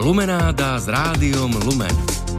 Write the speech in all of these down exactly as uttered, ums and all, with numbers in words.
Lumenáda s rádiom Lumen.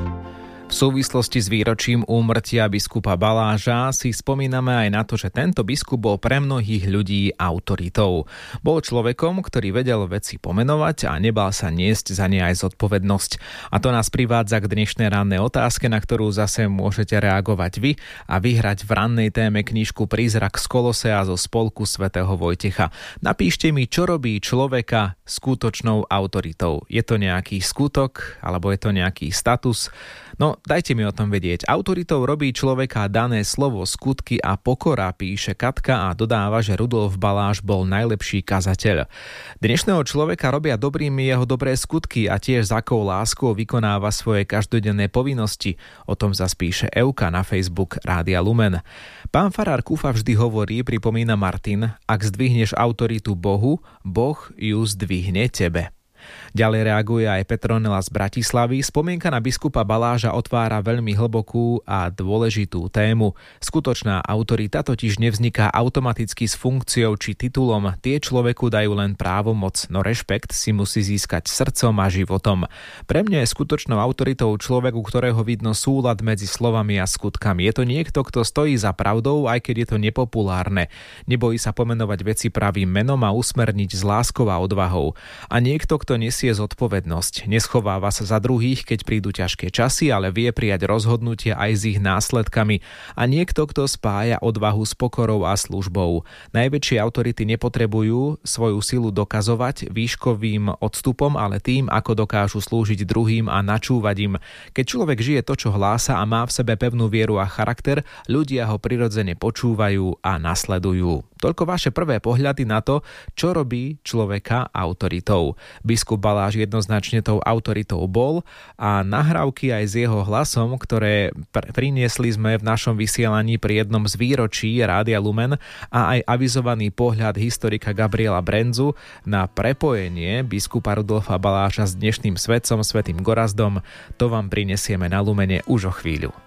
V súvislosti s výročím úmrtia biskupa Baláža si spomíname aj na to, že tento biskup bol pre mnohých ľudí autoritou. Bol človekom, ktorý vedel veci pomenovať a nebal sa niesť za ne aj zodpovednosť. A to nás privádza k dnešnej rannej otázke, na ktorú zase môžete reagovať vy a vyhrať v rannej téme knižku Prízrak z Kolosea zo spolku svätého Vojtecha. Napíšte mi, čo robí človeka skutočnou autoritou. Je to nejaký skutok, alebo je to nejaký status? No, dajte mi o tom vedieť. Autoritou robí človeka dané slovo, skutky a pokora, píše Katka a dodáva, že Rudolf Baláž bol najlepší kazateľ. Dnešného človeka robia dobrými jeho dobré skutky a tiež s akou láskou vykonáva svoje každodenné povinnosti. O tom zas píše Euka na Facebook Rádia Lumen. Pán farár Kufa vždy hovorí, pripomína Martin, ak zdvihneš autoritu Bohu, Boh ju zdvihne tebe. Ďalej reaguje aj Petronela z Bratislavy. Spomienka na biskupa Baláža otvára veľmi hlbokú a dôležitú tému. Skutočná autorita totiž nevzniká automaticky s funkciou či titulom. Tie človeku dajú len právomoc, no rešpekt si musí získať srdcom a životom. Pre mňa je skutočnou autoritou človek, u ktorého vidno súlad medzi slovami a skutkami. Je to niekto, kto stojí za pravdou, aj keď je to nepopulárne. Nebojí sa pomenovať veci pravým menom a usmerniť s láskou a odvahou. A niekto, kto nesie zodpovednosť. Neschováva sa za druhých, keď prídu ťažké časy, ale vie prijať rozhodnutia aj s ich následkami. A niekto, kto spája odvahu s pokorou a službou. Najväčšie autority nepotrebujú svoju silu dokazovať výškovým odstupom, ale tým, ako dokážu slúžiť druhým a načúvať im. Keď človek žije to, čo hlása a má v sebe pevnú vieru a charakter, ľudia ho prirodzene počúvajú a nasledujú. Toľko vaše prvé pohľady na to, čo robí človeka autoritou. Biskup Baláž jednoznačne tou autoritou bol a nahrávky aj s jeho hlasom, ktoré pr- priniesli sme v našom vysielaní pri jednom z výročí Rádia Lumen a aj avizovaný pohľad historika Gabriela Brenzu na prepojenie biskupa Rudolfa Baláža s dnešným svetcom, svätým Gorazdom, to vám prinesieme na Lumene už o chvíľu.